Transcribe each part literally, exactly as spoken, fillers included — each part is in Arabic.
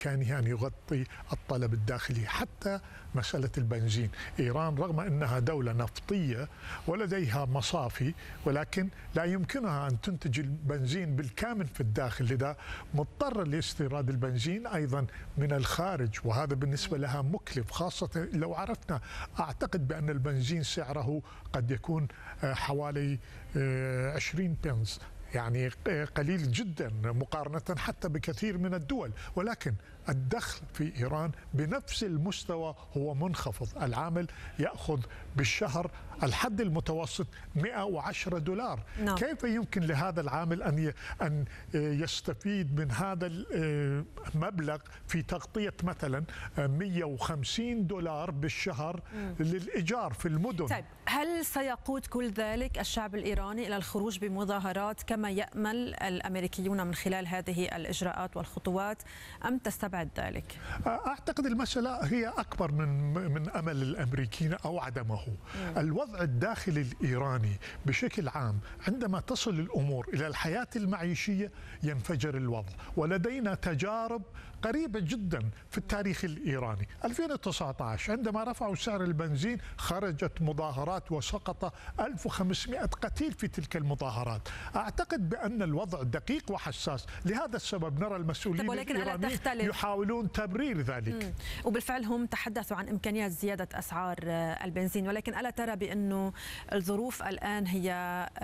بإمكانها أن يغطي الطلب الداخلي. حتى مسألة البنزين، إيران رغم أنها دولة نفطية ولديها مصافي، ولكن لا يمكنها أن تنتج البنزين بالكامل في الداخل، لذا مضطرة لاستيراد البنزين أيضا من الخارج، وهذا بالنسبة لها مكلف، خاصة لو عرفنا. أعتقد بأن البنزين سعره قد يكون حوالي عشرين بنز، يعني قليل جدا مقارنة حتى بكثير من الدول، ولكن الدخل في إيران بنفس المستوى هو منخفض. العامل يأخذ بالشهر الحد المتوسط مئة وعشرة دولار. نعم. كيف يمكن لهذا العامل أن أن يستفيد من هذا المبلغ في تغطية مثلا مئة وخمسين دولار بالشهر م. للإيجار في المدن؟ طيب، هل سيقود كل ذلك الشعب الإيراني إلى الخروج بمظاهرات كما يأمل الأمريكيون من خلال هذه الإجراءات والخطوات، أم تستبعد ذلك؟ أعتقد المسألة هي أكبر من من أمل الأمريكيين أو عدمه. م. الوضع الداخلي الإيراني بشكل عام عندما تصل الأمور إلى الحياة المعيشية ينفجر الوضع، ولدينا تجارب قريبة جدا في التاريخ الإيراني. ألفين وتسعة عشر عندما رفعوا سعر البنزين خرجت مظاهرات وسقط ألف وخمسمئة قتيل في تلك المظاهرات. أعتقد بأن الوضع دقيق وحساس، لهذا السبب نرى المسؤولين الإيرانيين يحاولون تبرير ذلك. مم. وبالفعل هم تحدثوا عن إمكانيات زيادة أسعار البنزين، ولكن ألا ترى بأنه الظروف الآن هي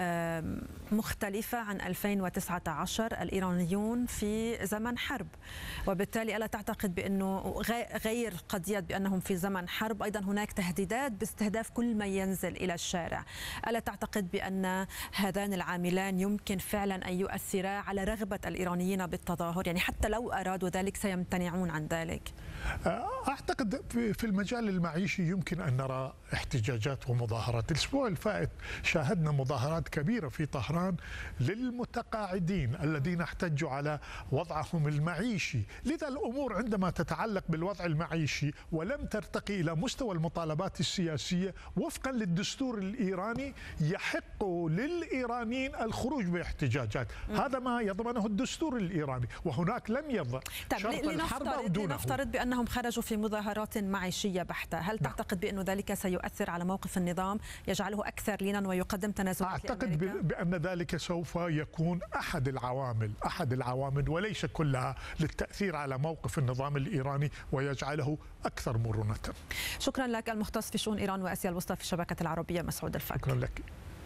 مختلفة عن ألفين وتسعة عشر؟ الإيرانيون في زمن حرب، وبالتالي ألا تعتقد بأنه غير قضية بأنهم في زمن حرب، أيضا هناك تهديدات باستهداف كل من ينزل إلى الشارع؟ ألا تعتقد بأن هذان العاملان يمكن فعلا أن يؤثرا على رغبة الإيرانيين بالتظاهر؟ يعني حتى لو أرادوا ذلك سيمتنعون عن ذلك؟ أعتقد في المجال المعيشي يمكن أن نرى احتجاجات ومظاهرات. الأسبوع الفائت شاهدنا مظاهرات كبيرة في طهران للمتقاعدين الذين احتجوا على وضعهم المعيشي. لذا الأمور عندما تتعلق بالوضع المعيشي ولم ترتقي إلى مستوى المطالبات السياسية وفقا للدستور الإيراني، يحق للإيرانيين الخروج باحتجاجات. م. هذا ما يضمنه الدستور الإيراني، وهناك لم يضع شرط الحرب أو دونه. لنفترض بأنهم خرجوا في مظاهرات معيشية بحتة، هل تعتقد بأن ذلك سيؤثر على موقف النظام يجعله أكثر لينا ويقدم تنازلات؟ أعتقد بأن ذلك سوف يكون أحد العوامل أحد العوامل وليس كلها للتأثير على موقف النظام الإيراني ويجعله أكثر مرونة. شكرا لك المختص في شؤون إيران وآسيا الوسطى في الشبكة العربية مسعود الفك. شكرا لك.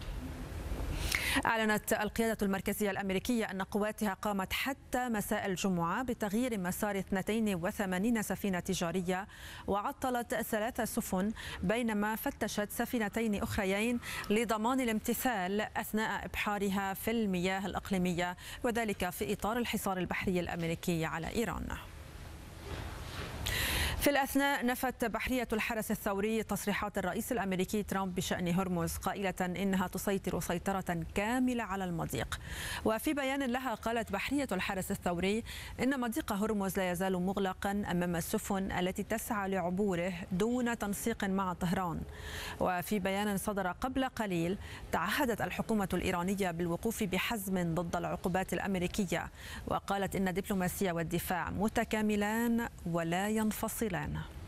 أعلنت القيادة المركزية الأمريكية أن قواتها قامت حتى مساء الجمعة بتغيير مسار اثنتين وثمانين سفينة تجارية وعطلت ثلاث سفن، بينما فتشت سفينتين أخريين لضمان الامتثال أثناء إبحارها في المياه الإقليمية، وذلك في إطار الحصار البحري الأمريكي على إيران. في الأثناء نفت بحرية الحرس الثوري تصريحات الرئيس الأمريكي ترامب بشأن هرمز، قائلة إنها تسيطر سيطرة كاملة على المضيق. وفي بيان لها قالت بحرية الحرس الثوري إن مضيق هرمز لا يزال مغلقا أمام السفن التي تسعى لعبوره دون تنسيق مع طهران. وفي بيان صدر قبل قليل تعهدت الحكومة الإيرانية بالوقوف بحزم ضد العقوبات الأمريكية، وقالت إن الدبلوماسية والدفاع متكاملان ولا ينفصلان.